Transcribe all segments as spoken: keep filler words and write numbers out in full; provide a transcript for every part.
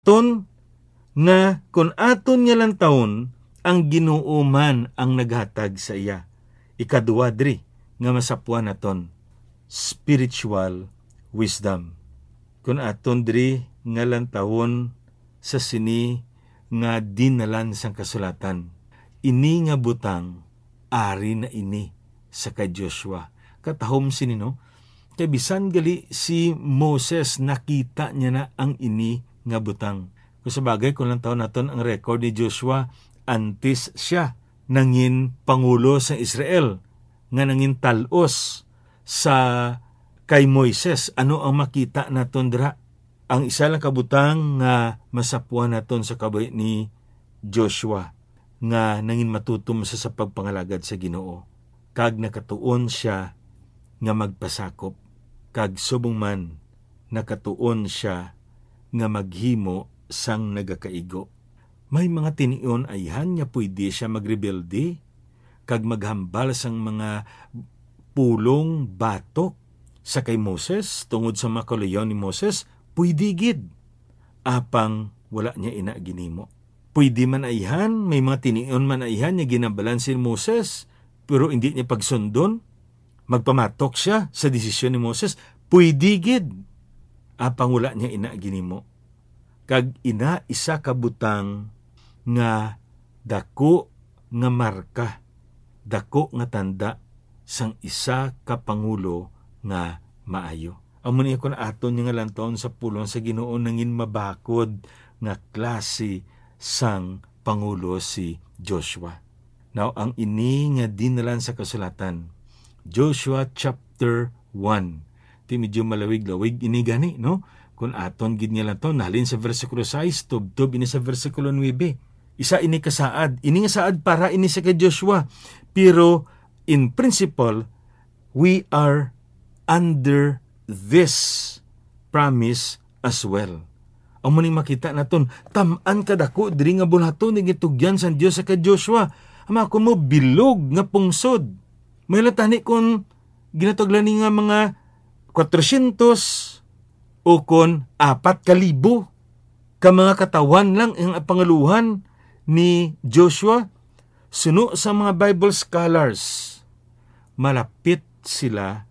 Ton nga kun aton nga lang taon ang Ginoo man ang naghatag sa iya. Ikaduwa diri nga masapuan naton spiritual wisdom. Kun aton diri nga lang taon sa sini nga dinalan sang kasulatan. Ini nga butang ari na ini sa kay Joshua. Katahom sini no. Kay bisan gali si Moses nakita niya na ang ini nga butang. Kung sa bagay, kung lang taon naton ang record ni Joshua, antes siya nangin pangulo sa Israel, nga nangin talos sa kay Moises. Ano ang makita naton dira? Ang isa lang kabutang nga masapuan naton sa kabay ni Joshua, nga nangin matutom sa sa pagpangalagad sa Ginoo. Kag nakatuon siya nga magpasakop, kag subong man nakatuon siya nga maghimo sang nagakaigo. May mga tinion ayhan nga pwede siya magrebelde kag maghambal sang mga pulong batok sa kay Moses tungod sa makalayaw ni Moses, pwede gid. Apang wala niya ina ginimo. Pwede man ayhan, may mga tinion man ayhan nga ginabalan si Moses, pero hindi niya pagsundon. Magpamatok siya sa desisyon ni Moses, pwede gid. Apang wala niya ina ginimo. Kag ina isa ka butang nga dako nga marka, dako nga tanda sang isa ka pangulo nga maayo. Amo niya kun aton nga lantaon sa pulong sa Ginoo nangin mabakod nga klase sang pangulo si Joshua. Now ang ini nga dinalan sa kasulatan, Joshua chapter one. Ti medyo malawig-lawig ini gani, no? Kung aton gid nga lang to, nalin sa versikulo sais, tub-tub ini sa versikulo nine. Isa ini kasaad. Ini nga saad para ini sa kay Joshua. Pero in principle, we are under this promise as well. Ang maning makita naton, tam-an kadako diri nga bulhaton ni gitugyan sa Dios sa kay Joshua. Ama ko mo bilog nga pungsod. May latani kon ginatuglan ni nga mga four hundred o kon apat kalibo ka mga katawan lang ang pangaluhan ni Joshua. Suno sa mga Bible scholars, malapit sila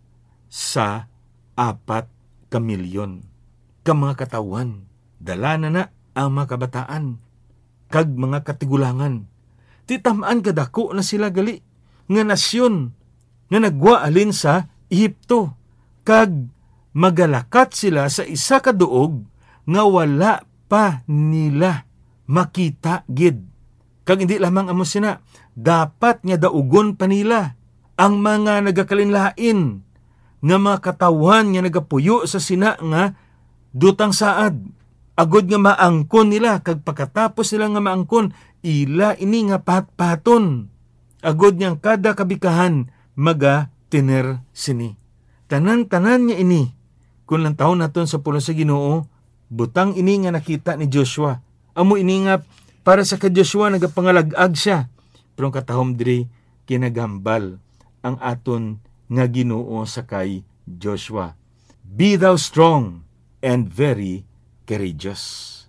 sa apat ka milyon ka mga katawan. Dala na na ang mga kabataan kag mga katigulangan. Titamaan kadako na sila gali nga nasyon nga nagwa alin sa Ehipto, kag magalakat sila sa isa ka duog nga wala pa nila makita gid. Kag hindi lamang amo sina, dapat nga daugon pa nila ang mga nagakalinlain nga mga katawan nga nagapuyo sa sina nga dutang saad. Agod nga maangkon nila, kag pagkatapos nila nga maangkon, ila ini nga pat-paton. Agod niyang kada kabikahan maga tiner sini. Tanan-tanan niya ini, kung lang taon naton sa pulong sa Ginoo, butang ini nga nakita ni Joshua. Amo ini nga para sa kay Joshua nagapangalag-ag siya. Pero ang katahom diri kinagambal ang aton nga Ginoo sa kay Joshua. Be thou strong and very courageous.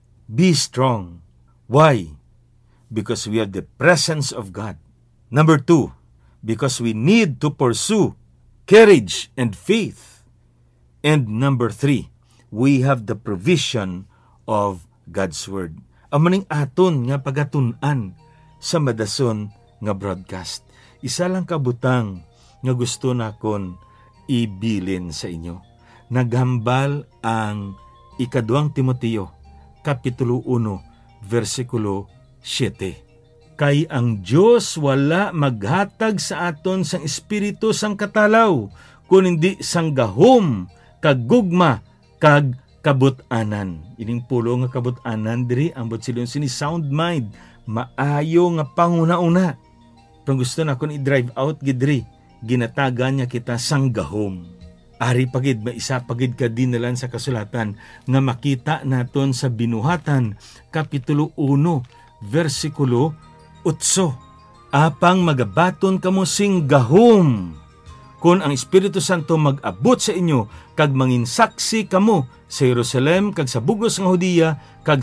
Be strong. Why? Because we have the presence of God. Number two, because we need to pursue courage and faith. And number three, we have the provision of God's Word. Ang maning aton nga pagatun-an sa madason nga broadcast. Isa lang kabutang nga gusto nakon ibilin sa inyo. Naghambal ang ikaduang Timoteo, Kapitulo one, versikulo seven. Kay ang Diyos wala maghatag sa aton sang espiritu sang katalaw, kun hindi sang gahom, kagugma, kag kabut-anan. Ining pulo nga kabut-anan diri ang botsilyon sini sound mind, maayo nga panguna-una. Pero gusto na kung i-drive out gidri, ginatagan niya kita sang gahom. Ari pagid maisa pagid ka dinalan sa kasulatan nga makita naton sa Binuhatan Kapitulo one, versikulo eight. Apang magabaton kamo sing gahom kun ang Espiritu Santo mag-abot sa inyo kag manginsaksi kamo sa Jerusalem kag sa bugos nga Hudiya kag